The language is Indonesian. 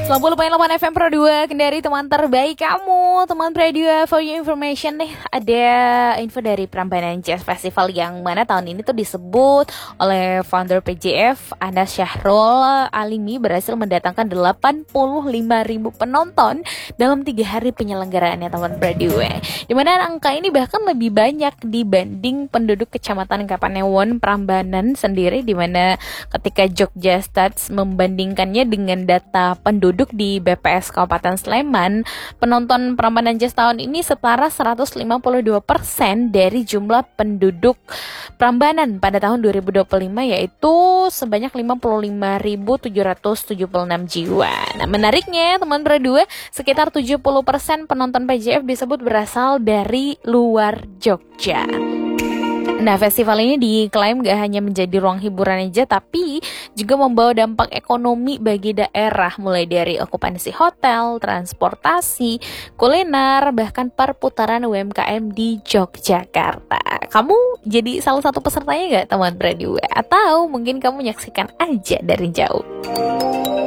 90.8 FM Pro 2 Kendari, teman terbaik kamu. Teman Pro 2, for your information nih, ada info dari Prambanan Jazz Festival yang mana tahun ini tuh disebut oleh founder PJF Anas Syahrul Alimi berhasil mendatangkan 85.000 penonton dalam 3 hari penyelenggaraannya, teman Pro 2. Dimana angka ini bahkan lebih banyak dibanding penduduk Kecamatan Kapanewon Prambanan sendiri, dimana ketika Jogja Stats membandingkannya dengan data penduduk di BPS Kabupaten Sleman, penonton Prambanan Jazz tahun ini setara 152% dari jumlah penduduk Prambanan pada tahun 2025, yaitu sebanyak 55.776 jiwa. Nah, menariknya teman berdua, sekitar 70% penonton PJF disebut berasal dari luar Jogja. Nah, festival ini diklaim gak hanya menjadi ruang hiburan aja, tapi juga membawa dampak ekonomi bagi daerah, mulai dari okupansi hotel, transportasi, kuliner, bahkan perputaran UMKM di Yogyakarta. Kamu jadi salah satu pesertanya gak, teman Bradua? Atau mungkin kamu menyaksikan aja dari jauh?